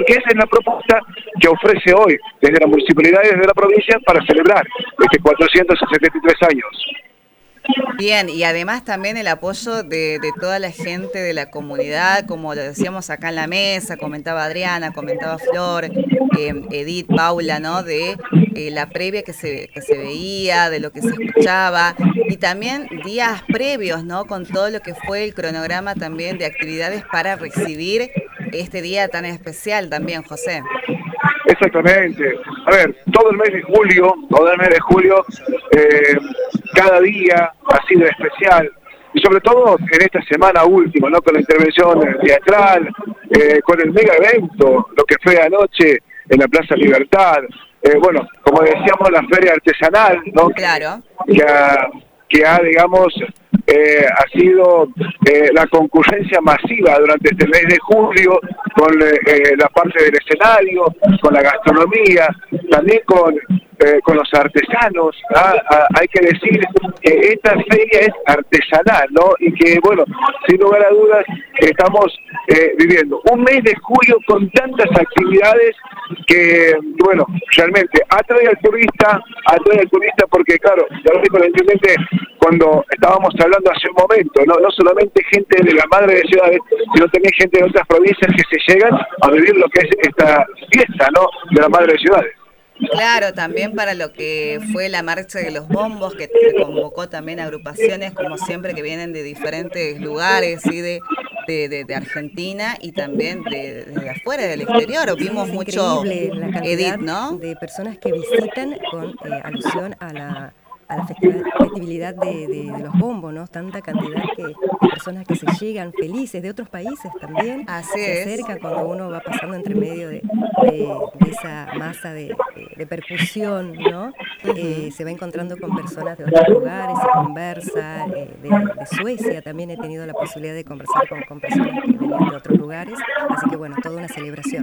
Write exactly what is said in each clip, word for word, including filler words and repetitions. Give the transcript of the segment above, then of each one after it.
que esa es la propuesta que ofrece hoy desde la municipalidad y desde la provincia para celebrar este cuatrocientos setenta y tres años. Bien, y además también el apoyo de, de toda la gente de la comunidad, como lo decíamos acá en la mesa, comentaba Adriana, comentaba Flor, eh, Edith, Paula, ¿no? De eh, la previa que se, que se veía, de lo que se escuchaba, y también días previos, ¿no? Con todo lo que fue el cronograma también de actividades para recibir este día tan especial también, José. Exactamente. A ver, todo el mes de julio, todo el mes de julio, eh, cada día ha sido especial. Y sobre todo en esta semana última, ¿no? Con la intervención teatral, eh, con el mega evento, lo que fue anoche en la Plaza Libertad. Eh, bueno, como decíamos, la feria artesanal, ¿no? Claro. Que ha, que ha digamos, eh, ha sido eh, la concurrencia masiva durante este mes de julio, con eh, la parte del escenario, con la gastronomía, también con, eh, con los artesanos. ¿Ah? Ah, hay que decir que esta feria es artesanal, ¿no? Y que, bueno, sin lugar a dudas, estamos eh, viviendo un mes de julio con tantas actividades que, bueno, realmente atrae al turista, atrae al turista porque, claro, ya lo dijo el intendente cuando estábamos hablando hace un momento, no, no solamente gente de la madre de ciudades, sino también gente de otras provincias que se llegan a vivir lo que es esta fiesta, ¿no? De la madre de ciudades. Claro, también para lo que fue la marcha de los bombos, que se convocó también a agrupaciones, como siempre, que vienen de diferentes lugares y de, de, de, de Argentina y también de, de afuera, del exterior. Vimos es mucho, increíble la cantidad Edith, ¿no? de personas que visitan con eh, alusión a la a la festividad de, de, de los bombos, ¿no? Tanta cantidad que, de personas que se llegan felices de otros países también. Así se es. acercan cuando uno va pasando entre medio de, de, de esa masa de, de, de percusión, ¿no? Uh-huh. eh, se va encontrando con personas de otros lugares, se conversa, eh, de, de Suecia también he tenido la posibilidad de conversar con, con personas que venían de otros lugares, así que bueno, toda una celebración.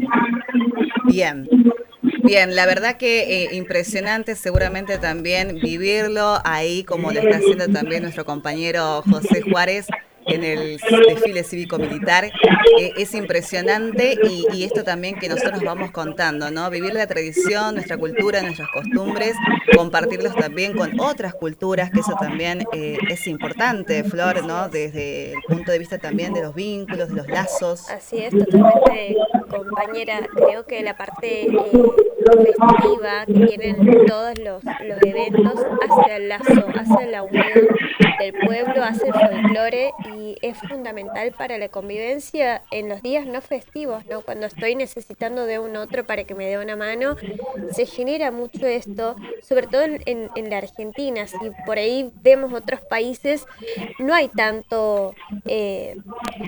Bien. Bien, la verdad que eh, impresionante seguramente también vivirlo ahí como lo está haciendo también nuestro compañero José Juárez en el desfile cívico-militar. Eh, es impresionante y, y esto también que nosotros vamos contando, ¿no? Vivir la tradición, nuestra cultura, nuestras costumbres, compartirlos también con otras culturas, que eso también eh, es importante, Flor, ¿no? Desde el punto de vista también de los vínculos, de los lazos. Así es, totalmente, compañera. Creo que la parte eh, festiva que tienen todos los, los eventos hace el lazo, hace la unión del pueblo, hace el folclore y es fundamental para la convivencia en los días no festivos, ¿no? Cuando estoy necesitando de un otro para que me dé una mano, se genera mucho esto, sobre todo en, en, en la Argentina. Si por ahí vemos otros países, no hay tanto eh,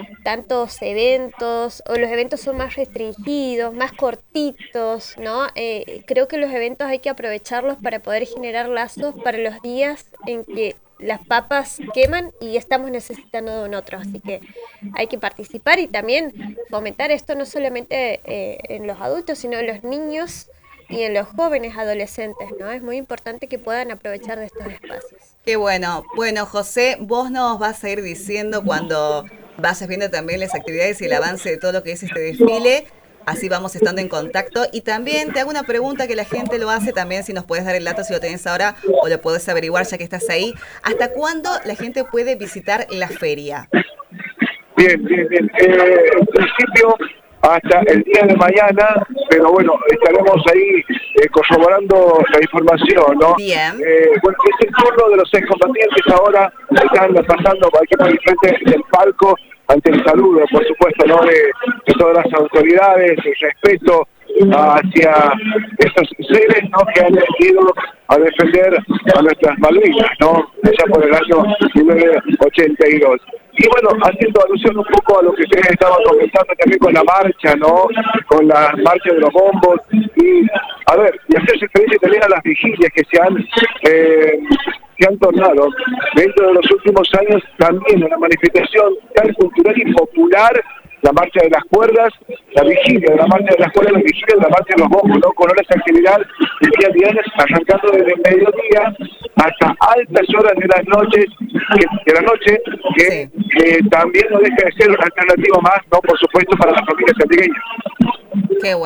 tantos eventos, o los eventos son más restringidos, más cortitos, ¿no? Eh, creo que los eventos hay que aprovecharlos para poder generar lazos para los días en que las papas queman y estamos necesitando de un otro, así que hay que participar y también fomentar esto no solamente eh, en los adultos, sino en los niños y en los jóvenes adolescentes, ¿no? Es muy importante que puedan aprovechar de estos espacios. Qué bueno. Bueno, José, vos nos vas a ir diciendo cuando vayas viendo también las actividades y el avance de todo lo que es este desfile. Así vamos estando en contacto. Y también te hago una pregunta que la gente lo hace también, si nos puedes dar el dato, si lo tenés ahora o lo podés averiguar ya que estás ahí. ¿Hasta cuándo la gente puede visitar la feria? Bien, bien, bien. Eh, en principio, hasta el día de mañana, pero bueno, estaremos ahí eh, corroborando la información, ¿no? Bien. Eh, bueno, es el turno de los excombatientes ahora, están pasando aquí por el frente del palco, ante el saludo, por supuesto, ¿no? De, de todas las autoridades, el respeto hacia estos seres, ¿no? Que han decidido a defender a nuestras Malvinas, ¿no? Allá por el año mil novecientos ochenta y dos. Y bueno, haciendo alusión un poco a lo que ustedes estaban comentando también con la marcha, ¿no? Con la marcha de los bombos. Y, a ver, y hacer referencia también a las vigilias que se han... Eh, que han tornado dentro de los últimos años también una manifestación tan cultural y popular, la marcha de las cuerdas, la vigilia de la marcha de las cuerdas, la vigilia de la marcha de los bombos, ¿no? Con horas de actividad el día viernes, arrancando desde el mediodía hasta altas horas de las noches, que, de la noche, que sí. eh, también no deja de ser una alternativa más, ¿no? Por supuesto, para las familias antigueñas. Qué bueno.